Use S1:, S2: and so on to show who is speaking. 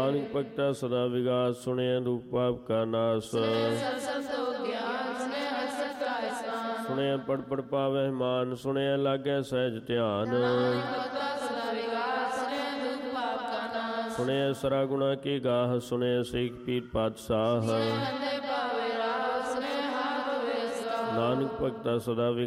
S1: ਨਾਨਕ ਭਗਤਾ ਸਦਾ ਵਿਗਾਸ, ਸੁਣਿਆ ਦੁਖ ਪਾਪ ਕਾ ਨਾਸ। ਸੁਣਿਆ ਪੜ ਪੜ ਪਾਵਹਿ ਮਾਨ, ਸੁਣਿਆ ਲਾਗੈ ਸਹਿਜ ਧਿਆਨ। ਸੁਣਿਆ ਸਰਾ ਗੁਣਾ ਕੀ ਗਾਹ, ਸੁਣਿਆ ਸ੍ਰੀ ਪੀਰ ਪਾਤਸ਼ਾਹ। ਨਾਨਕ ਭਗਤਾ ਸਦਾ